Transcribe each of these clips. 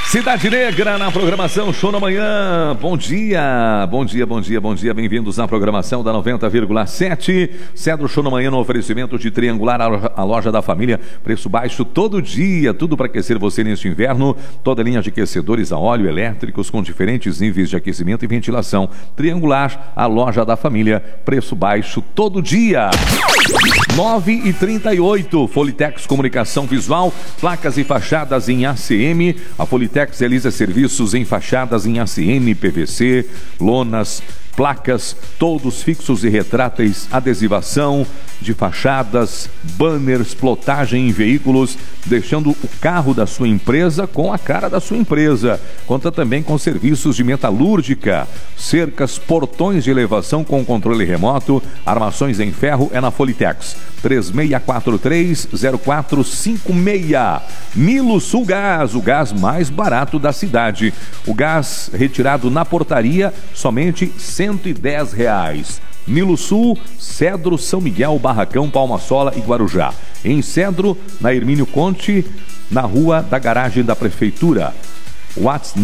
Cidade Negra na programação Show na Manhã. Bom dia, bom dia, bom dia, bom dia. Bem-vindos à programação da 90,7. Cedro Show na Manhã no oferecimento de Triangular, a loja da família. Preço baixo todo dia, tudo para aquecer você neste inverno. Toda linha de aquecedores a óleo, elétricos com diferentes níveis de aquecimento e ventilação. Triangular, a loja da família. Preço baixo todo dia. 9h38, Folitex Comunicação Visual, placas e fachadas em ACM. A Folitex realiza serviços em fachadas em ACM, PVC, lonas, placas, todos fixos e retráteis, adesivação de fachadas, banners, plotagem em veículos, deixando o carro da sua empresa com a cara da sua empresa. Conta também com serviços de metalúrgica, cercas, portões de elevação com controle remoto, armações em ferro é na Folitex. 3643-0456. Nilo Sul Gás, o gás mais barato da cidade. O gás retirado na portaria, somente R$110. Nilo Sul, Cedro, São Miguel, Barracão, Palma Sola e Guarujá. Em Cedro, na Hermínio Conte, na rua da garagem da prefeitura. WhatsApp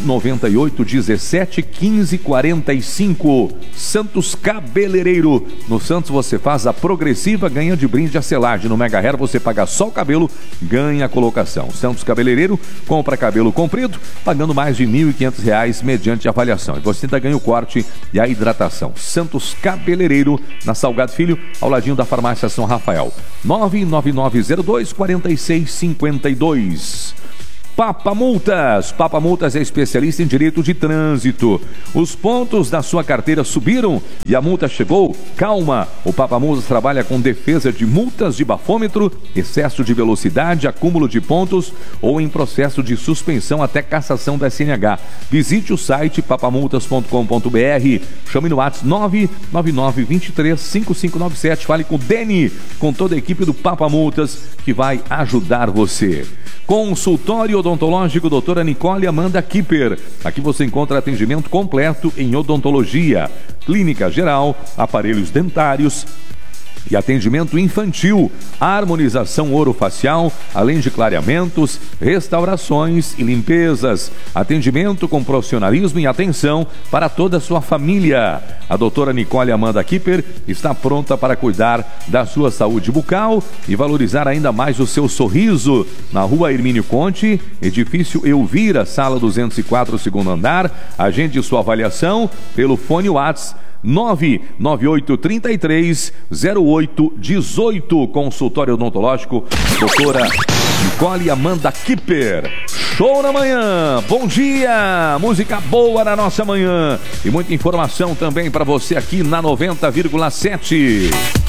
998171545. Santos Cabeleireiro. No Santos você faz a progressiva, ganha de brinde a selagem. No Mega Hair você paga só o cabelo, ganha a colocação. Santos Cabeleireiro, compra cabelo comprido, pagando mais de R$1.500 mediante avaliação. E você ainda ganha o corte e a hidratação. Santos Cabeleireiro, na Salgado Filho, ao ladinho da farmácia São Rafael. 99902-4652. Papa Multas. Papa Multas é especialista em direito de trânsito. Os pontos da sua carteira subiram e a multa chegou? Calma! O Papa Multas trabalha com defesa de multas de bafômetro, excesso de velocidade, acúmulo de pontos ou em processo de suspensão até cassação da CNH. Visite o site papamultas.com.br. Chame no WhatsApp 999235597. Fale com o Deni, com toda a equipe do Papa Multas, que vai ajudar você. Consultório odontológico doutora Nicole Amanda Kipper. Aqui você encontra atendimento completo em odontologia, clínica geral, aparelhos dentários e atendimento infantil, harmonização orofacial, além de clareamentos, restaurações e limpezas. Atendimento com profissionalismo e atenção para toda a sua família. A doutora Nicole Amanda Kipper está pronta para cuidar da sua saúde bucal e valorizar ainda mais o seu sorriso. Na rua Hermínio Conte, edifício Elvira, sala 204, segundo andar. Agende sua avaliação pelo fone WhatsApp 99833-0818. Consultório odontológico doutora Nicole Amanda Kipper. Show na manhã, bom dia, música boa na nossa manhã e muita informação também para você aqui na 90,7.